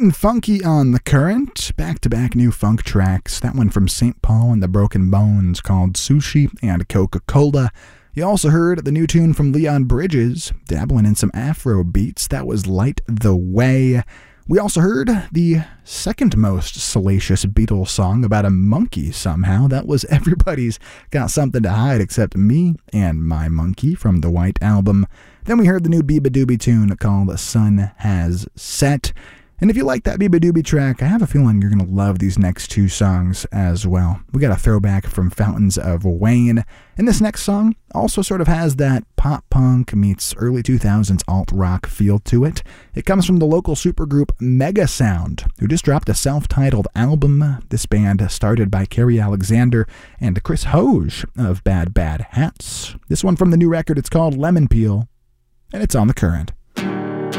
Getting funky on the current, back-to-back new funk tracks. That one from St. Paul and the Broken Bones called Sushi and Coca-Cola. You also heard the new tune from Leon Bridges, dabbling in some Afro beats. That was Light the Way. We also heard the second most salacious Beatles song about a monkey somehow. That was Everybody's Got Something to Hide Except Me and My Monkey from the White Album. Then we heard the new Biba Doobie tune called The Sun Has Set. And if you like that Biba Doobie track, I have a feeling you're going to love these next two songs as well. We got a throwback from Fountains of Wayne. And this next song also sort of has that pop punk meets early 2000s alt-rock feel to it. It comes from the local supergroup Mega Sound, who just dropped a self-titled album. This band started by Kerry Alexander and Chris Hoge of Bad Bad Hats. This one from the new record, it's called Lemon Peel, and it's on The Current.